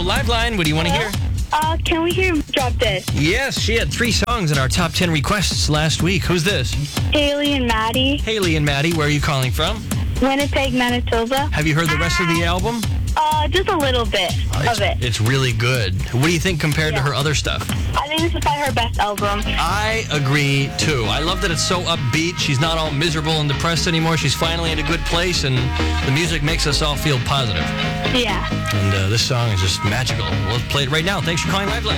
Liveline, what do you want to hear? Can we hear Drop Dead? Yes, she had 3 songs in our top 10 requests last week. Who's this? Haley and Maddie, Haley and Maddie, where are you calling from? Winnipeg, Manitoba. Have you heard the rest of the album? Just a little bit of it. It's really good. What do you think compared to her other stuff? I think this is probably her best album. I agree, too. I love that it's so upbeat. She's not all miserable and depressed anymore. She's finally in a good place, and the music makes us all feel positive. Yeah. And this song is just magical. Let's play it right now. Thanks for calling Liveline.